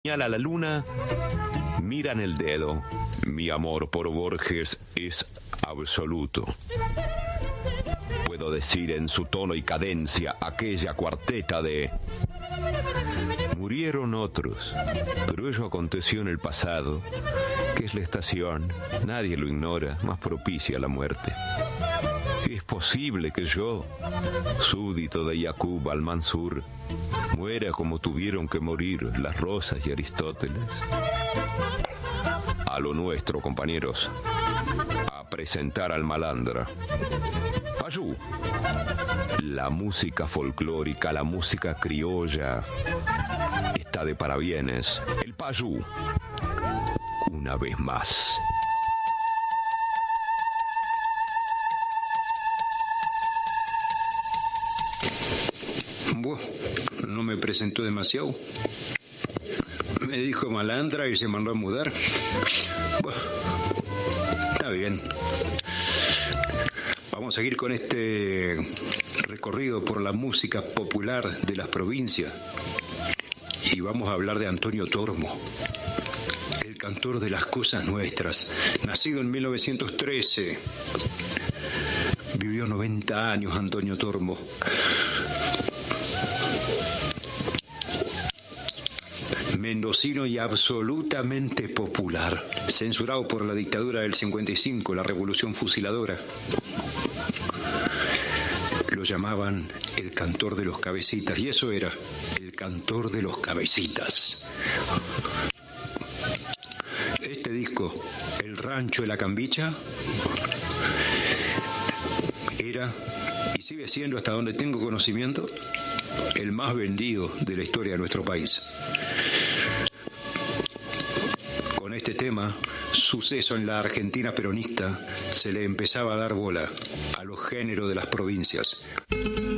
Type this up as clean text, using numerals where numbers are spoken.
Señala la luna, miran el dedo. Mi amor por Borges es absoluto. Puedo decir en su tono y cadencia aquella cuarteta de... Murieron otros, pero ello aconteció en el pasado, que es la estación, nadie lo ignora, más propicia a la muerte. Es posible que yo, súbdito de Yaqub al-Mansur, muera como tuvieron que morir las Rosas y Aristóteles. A lo nuestro, compañeros, a presentar al malandra. Payú, la música folclórica, la música criolla, está de parabienes. El Payú, una vez más. No me presentó demasiado. Me dijo malandra y se mandó a mudar. Está bien. Vamos a seguir con este recorrido por la música popular de las provincias. Y vamos a hablar de Antonio Tormo, el cantor de las cosas nuestras. Nacido en 1913. Vivió 90 años Antonio Tormo. Mendocino y absolutamente popular, censurado por la dictadura del 55, la revolución fusiladora. Lo llamaban el cantor de los cabecitas, y eso era, el cantor de los cabecitas. Este disco, El Rancho de la Cambicha, era, y sigue siendo hasta donde tengo conocimiento, el más vendido de la historia de nuestro país. Con este tema, suceso en la Argentina peronista, se le empezaba a dar bola a los géneros de las provincias.